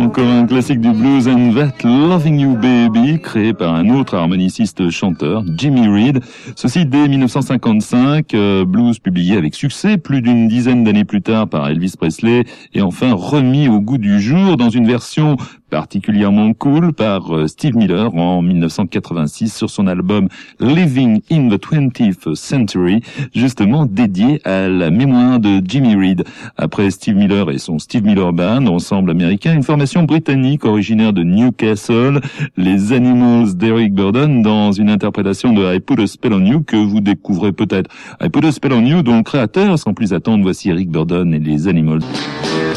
Encore un classique du blues and that Loving You Baby, créé par un autre harmoniciste chanteur, Jimmy Reed. Ceci dès 1955, blues publié avec succès plus d'une dizaine d'années plus tard par Elvis Presley et enfin remis au goût du jour dans une version particulièrement cool par Steve Miller en 1986 sur son album Living in the 20th Century, justement dédié à la mémoire de Jimmy Reed. Après Steve Miller et son Steve Miller Band, ensemble américain, une formation britannique originaire de Newcastle, les Animals d'Eric Burdon dans une interprétation de I Put a Spell on You que vous découvrez peut-être. I Put a Spell on You dont le créateur, sans plus attendre, voici Eric Burdon et les Animals.